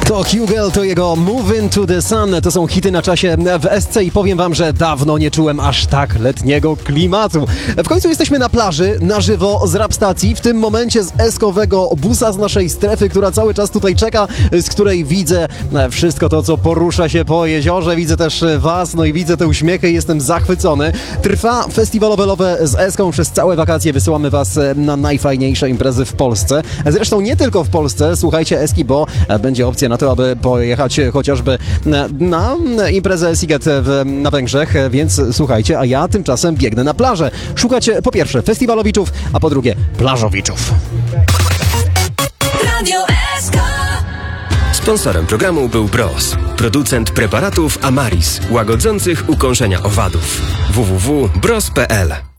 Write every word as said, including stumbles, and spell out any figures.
To Hugel, to jego Moving to the Sun, to są hity na czasie w S C i powiem wam, że dawno nie czułem aż tak letniego klimatu. W końcu jesteśmy na plaży, na żywo z rap stacji, w tym momencie z eskowego busa z naszej strefy, która cały czas tutaj czeka, z której widzę wszystko to, co porusza się po jeziorze, widzę też was, no i widzę te uśmiechy i jestem zachwycony. Trwa festiwal obelowe z Eską, przez całe wakacje wysyłamy was na najfajniejsze imprezy w Polsce. Zresztą nie tylko w Polsce, słuchajcie Eski, bo będzie opcja na to, aby pojechać chociażby na, na imprezę Siget w, na Węgrzech, więc słuchajcie, a ja tymczasem biegnę na plażę. Szukać po pierwsze festiwalowiczów, a po drugie plażowiczów. Radio S K. Sponsorem programu był Bros, producent preparatów Amaris, łagodzących ukąszenia owadów. w w w kropka bros kropka p l